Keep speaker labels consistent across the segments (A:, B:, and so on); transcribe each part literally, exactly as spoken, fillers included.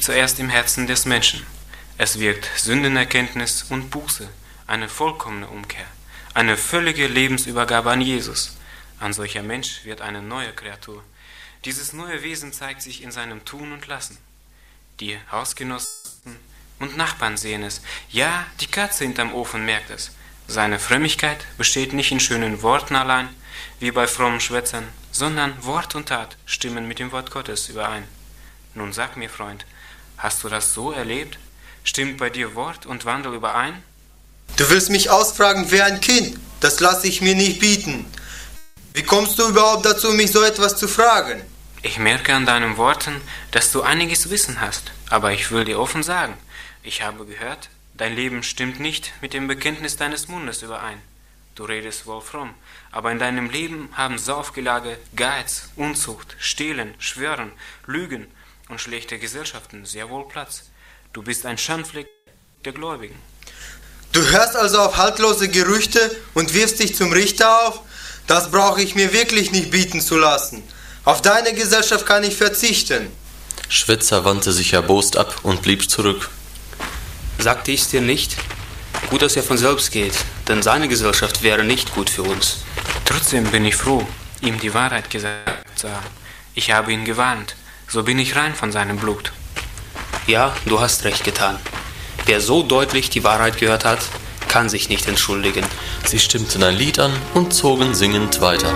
A: sich zuerst im Herzen des Menschen. Es wirkt Sündenerkenntnis und Buße, eine vollkommene Umkehr, eine völlige Lebensübergabe an Jesus. Ein solcher Mensch wird eine neue Kreatur. Dieses neue Wesen zeigt sich in seinem Tun und Lassen. Die Hausgenossen und Nachbarn sehen es. Ja, die Katze hinterm Ofen merkt es. Seine Frömmigkeit besteht nicht in schönen Worten allein, wie bei frommen Schwätzern, sondern Wort und Tat stimmen mit dem Wort Gottes überein. Nun sag mir, Freund, hast du das so erlebt? Stimmt bei dir Wort und Wandel überein?
B: Du willst mich ausfragen wie ein Kind. Das lasse ich mir nicht bieten. Wie kommst du überhaupt dazu, mich so etwas zu fragen?
A: Ich merke an deinen Worten, dass du einiges Wissen hast, aber ich will dir offen sagen, ich habe gehört, dein Leben stimmt nicht mit dem Bekenntnis deines Mundes überein. Du redest wohl fromm, aber in deinem Leben haben Saufgelage, Geiz, Unzucht, Stehlen, Schwören, Lügen und schlechte Gesellschaften sehr wohl Platz. Du bist ein Schandfleck der Gläubigen.
B: Du hörst also auf haltlose Gerüchte und wirfst dich zum Richter auf? Das brauche ich mir wirklich nicht bieten zu lassen. Auf deine Gesellschaft kann ich verzichten.
C: Schwitzer wandte sich erbost ab und blieb zurück.
D: Sagte ich's dir nicht? Gut, dass er von selbst geht, denn seine Gesellschaft wäre nicht gut für uns.
A: Trotzdem bin ich froh, ihm die Wahrheit gesagt zu haben. Ich habe ihn gewarnt, so bin ich rein von seinem Blut.
D: Ja, du hast recht getan. Wer so deutlich die Wahrheit gehört hat, kann sich nicht entschuldigen.
C: Sie stimmten ein Lied an und zogen singend weiter.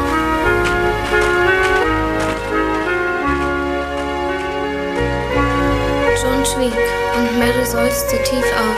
E: John schwieg und Mary seufzte tief auf.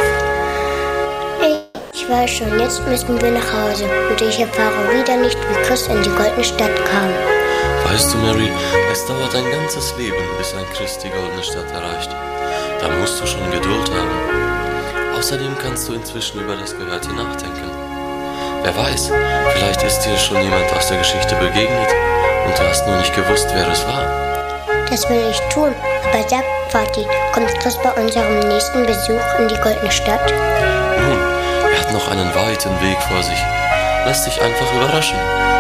F: Ich weiß schon, jetzt müssen wir nach Hause und ich erfahre wieder nicht, wie Chris in die goldene Stadt kam.
C: Weißt du, Mary, es dauert ein ganzes Leben, bis ein Christ die goldene Stadt erreicht. Da musst du schon Geduld haben. Außerdem kannst du inzwischen über das Gehörte nachdenken. Wer weiß, vielleicht ist dir schon jemand aus der Geschichte begegnet und du hast nur nicht gewusst, wer es war.
F: Das will ich tun, aber sag, Vati, kommt Chris bei unserem nächsten Besuch in die goldene Stadt?
C: Nun, er hat noch einen weiten Weg vor sich. Lass dich einfach überraschen.